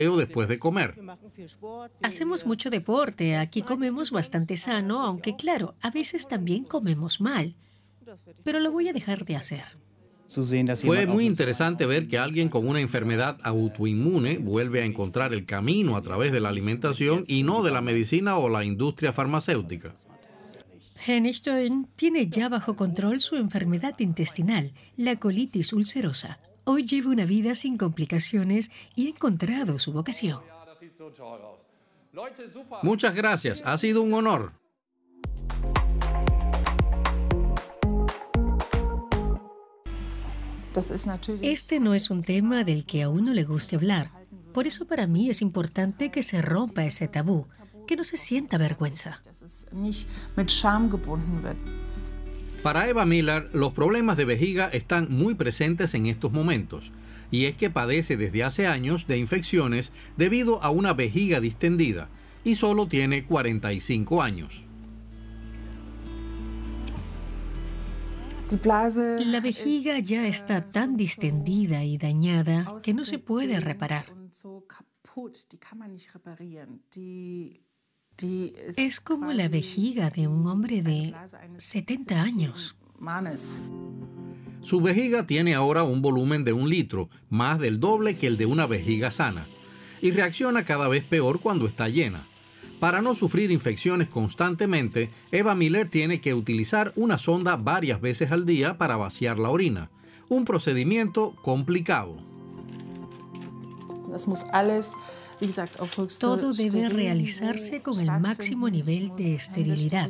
después de comer. Hacemos mucho deporte, aquí comemos bastante sano, aunque claro, a veces también comemos mal. Pero lo voy a dejar de hacer. Fue muy interesante ver que alguien con una enfermedad autoinmune vuelve a encontrar el camino a través de la alimentación y no de la medicina o la industria farmacéutica. Hennigshtein tiene ya bajo control su enfermedad intestinal, la colitis ulcerosa. Hoy lleva una vida sin complicaciones y ha encontrado su vocación. Muchas gracias, ha sido un honor. Este no es un tema del que a uno le guste hablar. Por eso para mí es importante que se rompa ese tabú, que no se sienta vergüenza. Para Eva Miller, los problemas de vejiga están muy presentes en estos momentos, y es que padece desde hace años de infecciones debido a una vejiga distendida, y solo tiene 45 años. La vejiga ya está tan distendida y dañada que no se puede reparar. Es como la vejiga de un hombre de 70 años. Su vejiga tiene ahora un volumen de 1 litro, más del doble que el de una vejiga sana, y reacciona cada vez peor cuando está llena. Para no sufrir infecciones constantemente, Eva Miller tiene que utilizar una sonda varias veces al día para vaciar la orina, un procedimiento complicado. Todo debe realizarse con el máximo nivel de esterilidad.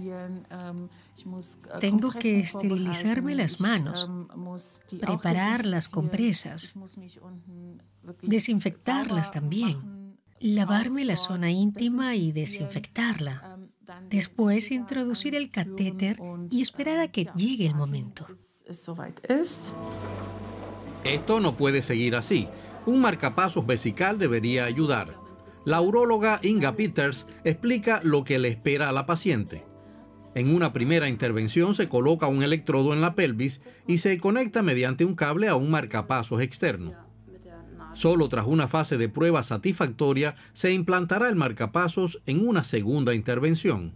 Tengo que esterilizarme las manos, preparar las compresas, desinfectarlas también, lavarme la zona íntima y desinfectarla. Después introducir el catéter y esperar a que llegue el momento. Esto no puede seguir así. Un marcapasos vesical debería ayudar. La uróloga Inga Peters explica lo que le espera a la paciente. En una primera intervención se coloca un electrodo en la pelvis y se conecta mediante un cable a un marcapasos externo. Solo tras una fase de prueba satisfactoria se implantará el marcapasos en una segunda intervención.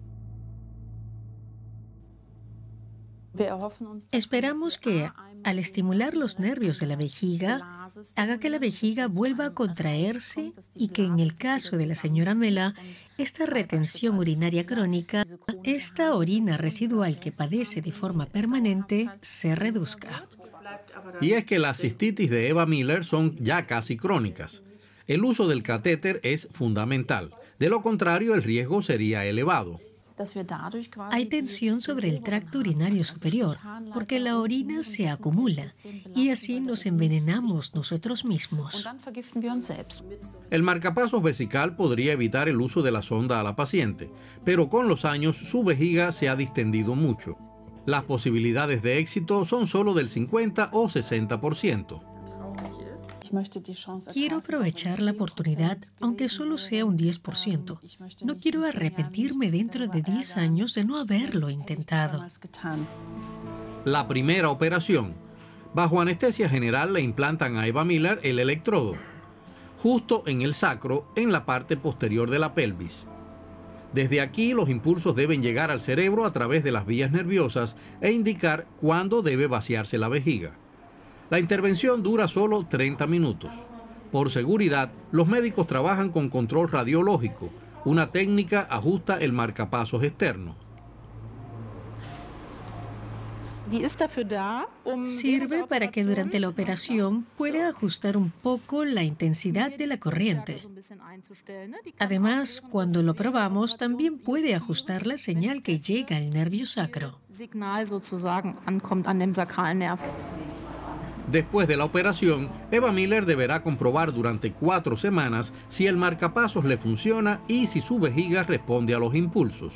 Esperamos que, al estimular los nervios de la vejiga, haga que la vejiga vuelva a contraerse y que en el caso de la señora Mela, esta retención urinaria crónica, esta orina residual que padece de forma permanente, se reduzca. Y es que las cistitis de Eva Miller son ya casi crónicas. El uso del catéter es fundamental. De lo contrario, el riesgo sería elevado. Hay tensión sobre el tracto urinario superior, porque la orina se acumula y así nos envenenamos nosotros mismos. El marcapasos vesical podría evitar el uso de la sonda a la paciente, pero con los años su vejiga se ha distendido mucho. Las posibilidades de éxito son solo del 50 o 60%. Quiero aprovechar la oportunidad, aunque solo sea un 10%. No quiero arrepentirme dentro de 10 años de no haberlo intentado. La primera operación. Bajo anestesia general le implantan a Eva Miller el electrodo, justo en el sacro, en la parte posterior de la pelvis. Desde aquí los impulsos deben llegar al cerebro a través de las vías nerviosas e indicar cuándo debe vaciarse la vejiga. La intervención dura solo 30 minutos. Por seguridad, los médicos trabajan con control radiológico. Una técnica ajusta el marcapasos externo. Sirve para que durante la operación pueda ajustar un poco la intensidad de la corriente. Además, cuando lo probamos, también puede ajustar la señal que llega al nervio sacro. Después de la operación, Eva Miller deberá comprobar durante 4 semanas si el marcapasos le funciona y si su vejiga responde a los impulsos.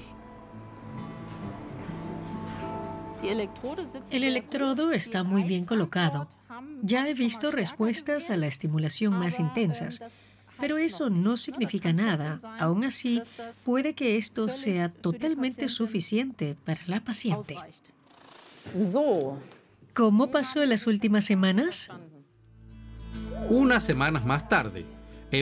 El electrodo está muy bien colocado. Ya he visto respuestas a la estimulación más intensas, pero eso no significa nada. Aún así, puede que esto sea totalmente suficiente para la paciente. ¿Cómo pasó en las últimas semanas? Unas semanas más tarde,